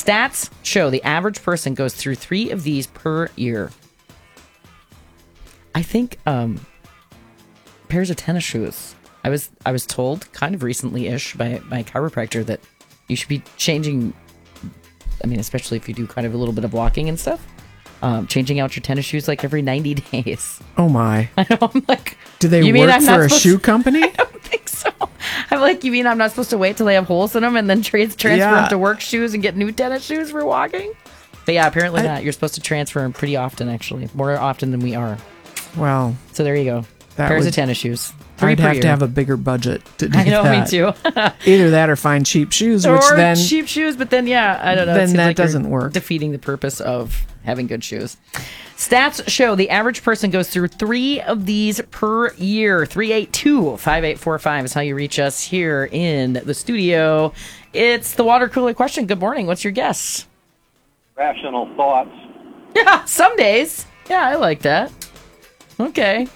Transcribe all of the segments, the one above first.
Stats show the average person goes through 3 of these per year. I think pairs of tennis shoes. I was told kind of recently-ish by my chiropractor that you should be changing, I mean, especially if you do kind of a little bit of walking and stuff, changing out your tennis shoes like every 90 days. Oh my. I know, I'm like, do they work for a shoe company? I don't think so. I'm like, you mean I'm not supposed to wait till they have holes in them and then transfer them to work shoes and get new tennis shoes for walking? But yeah, apparently not. You're supposed to transfer them pretty often, actually. More often than we are. Well. So there you go. Pairs of tennis shoes. I'd have to have a bigger budget to do that. I know, me too. Either that or find cheap shoes, or which then... cheap shoes, but then, yeah, I don't know. Then that doesn't work. Defeating the purpose of having good shoes. Stats show the average person goes through 3 of these per year. 382-5845 is how you reach us here in the studio. It's the water cooler question. Good morning. What's your guess? Rational thoughts. Yeah, some days. Yeah, I like that. Okay.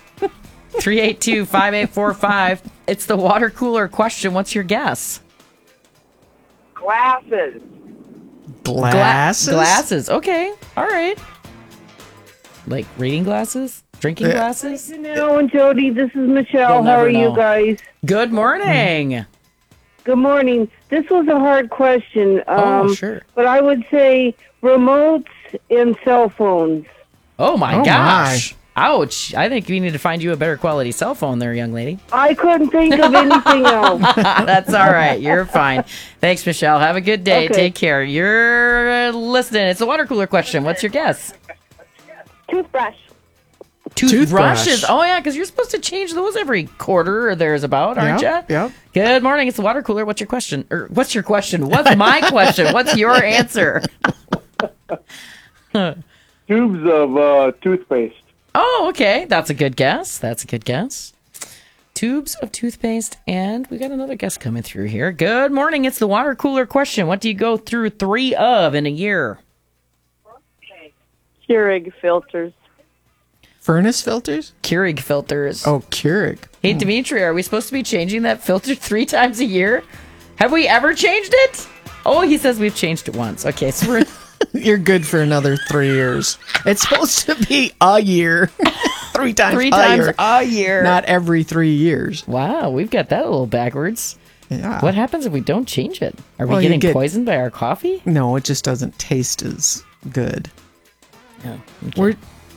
382-5845. It's the water cooler question. What's your guess? Glasses. Glasses? Glasses. Okay. All right. Like reading glasses? Drinking glasses? Good afternoon, Jody. This is Michelle. How are you guys? Good morning. Good morning. This was a hard question. Sure. But I would say remotes and cell phones. Oh, my gosh. Ouch. I think we need to find you a better quality cell phone there, young lady. I couldn't think of anything else. That's all right. You're fine. Thanks, Michelle. Have a good day. Okay. Take care. You're listening. It's a water cooler question. What's your guess? Toothbrush. Toothbrushes. Oh, yeah, because you're supposed to change those every quarter or there's about, aren't you? Yep. Good morning. It's the water cooler. What's your question? What's your question? What's my question? What's your answer? Tubes of toothpaste. Oh, okay. That's a good guess. Tubes of toothpaste. And we got another guest coming through here. Good morning. It's the water cooler question. What do you go through 3 of in a year? Keurig filters. Furnace filters? Keurig filters. Oh, Keurig. Hey, Dimitri, are we supposed to be changing that filter 3 times a year? Have we ever changed it? Oh, he says we've changed it once. Okay, so we're... You're good for another 3 years. It's supposed to be a year. 3 times a year. Not every 3 years. Wow, we've got that a little backwards. Yeah. What happens if we don't change it? Are we getting poisoned by our coffee? No, it just doesn't taste as good. Oh, okay.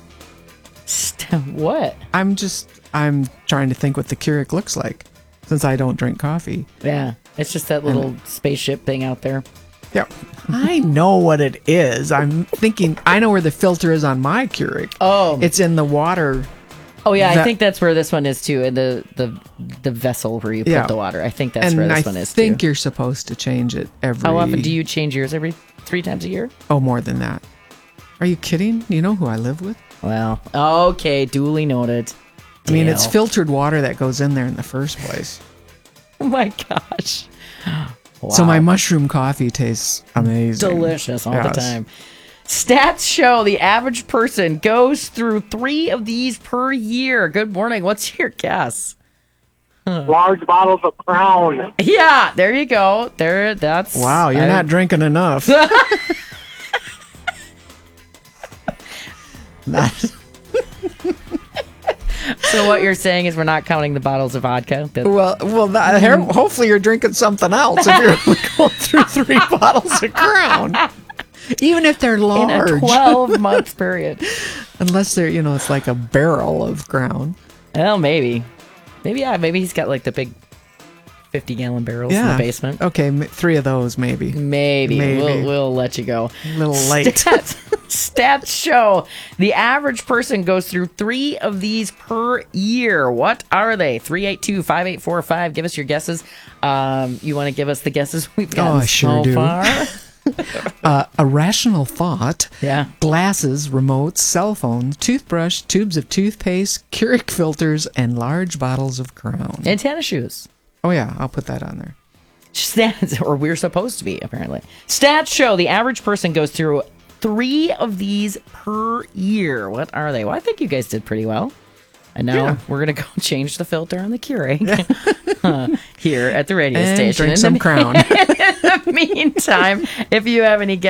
What? I'm trying to think what the Keurig looks like since I don't drink coffee. Yeah, it's just that little spaceship thing out there. Yeah, I know what it is. I'm thinking I know where the filter is on my Keurig. Oh, it's in the water. Oh yeah, I think that's where this one is too. In the vessel where you put the water. I think that's where this one is too. I think you're supposed to change it every. How often do you change yours? Every 3 times a year? Oh, more than that. Are you kidding? You know who I live with? Well, okay, duly noted. I mean, it's filtered water that goes in there in the first place. Oh my gosh. Wow. So my mushroom coffee tastes amazing. Delicious all the time. Stats show the average person goes through 3 of these per year. Good morning. What's your guess? Large bottles of Crown. Yeah, there you go. That's... Wow, you're not drinking enough. So what you're saying is we're not counting the bottles of vodka? Hopefully you're drinking something else if you're going through 3 bottles of Crown. Even if they're large. In a 12-month period. Unless they're, it's like a barrel of Crown. Well, maybe. Maybe he's got like the big 50-gallon barrels in the basement. Okay, 3 of those maybe. Maybe. We'll let you go. A little late. Stats show the average person goes through 3 of these per year. What are they? 382-5845. Give us your guesses. You want to give us the guesses we've gotten so far? A rational thought. Yeah. Glasses, remotes, cell phones, toothbrush, tubes of toothpaste, Keurig filters, and large bottles of Crown. And tennis shoes. Oh, yeah. I'll put that on there. Stats, or we're supposed to be, apparently. Stats show the average person goes through 3 of these per year. What are they? Well, I think you guys did pretty well. And now we're going to go change the filter on the Keurig here at the radio station. Drink some Crown. In the meantime, if you have any